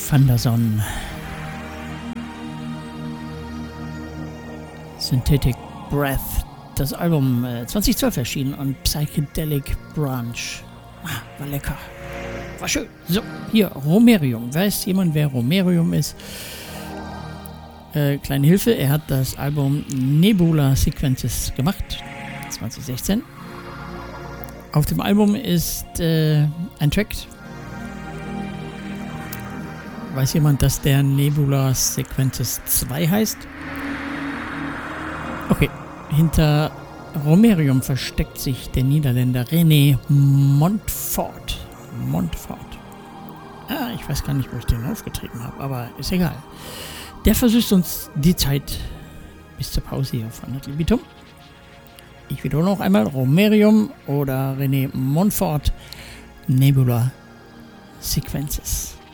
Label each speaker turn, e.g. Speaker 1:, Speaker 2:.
Speaker 1: Vanderson. Synthetic Breath. Das Album 2012 erschienen und Psychedelic Branch. War lecker. War schön. So, hier, Romerium. Weiß jemand, wer Romerium ist? Kleine Hilfe, er hat das Album Nebula Sequences gemacht. 2016. Auf dem Album ist ein Track. Weiß jemand, dass der Nebula Sequences 2 heißt? Okay. Hinter Romerium versteckt sich der Niederländer René Montfort. Ich weiß gar nicht, wo ich den aufgetrieben habe, aber ist egal. Der versüßt uns die Zeit bis zur Pause hier von Ad Libitum. Ich wiederhole noch einmal: Romerium oder René Montfort, Nebula Sequences.